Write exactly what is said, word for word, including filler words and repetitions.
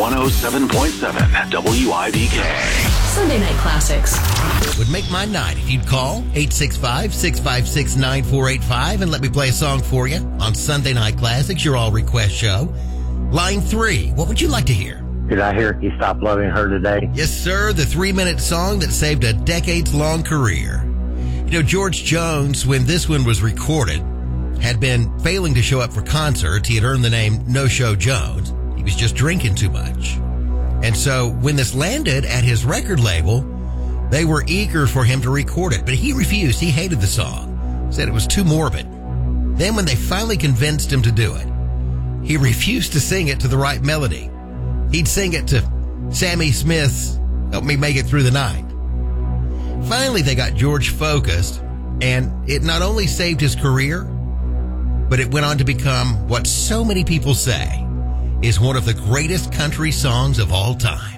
one oh seven point seven W I D K. Sunday Night Classics. Would make my night if you'd call eight six five, six five six, nine four eight five and let me play a song for you on Sunday Night Classics, your all-request show. Line three, what would you like to hear? Did I hear he stopped loving her today? Yes, sir, the three-minute song that saved a decades-long career. You know, George Jones, when this one was recorded, had been failing to show up for concerts. He had earned the name No-Show Jones. He was just drinking too much. And so when this landed at his record label, they were eager for him to record it, but he refused. He hated the song, said it was too morbid. Then when they finally convinced him to do it, he refused to sing it to the right melody. He'd sing it to Sammy Smith's Help Me Make It Through the Night. Finally, they got George focused, and it not only saved his career, but it went on to become what so many people say is one of the greatest country songs of all time.